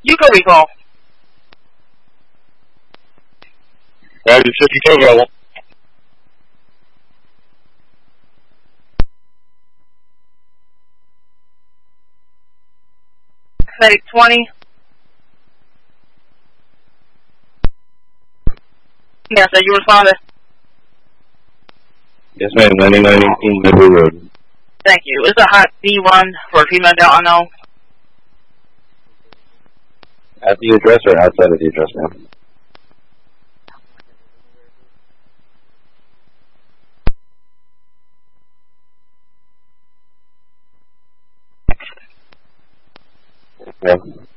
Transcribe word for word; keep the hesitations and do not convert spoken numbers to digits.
You can recall. Roger, fifty-two available. Medic twenty. Yes, sir, you responded. Yes, ma'am. ninety-nine eighteen Medway Road. Thank you. It's a hot D run for a female down unknown. At the address or outside of the address, ma'am? Yeah.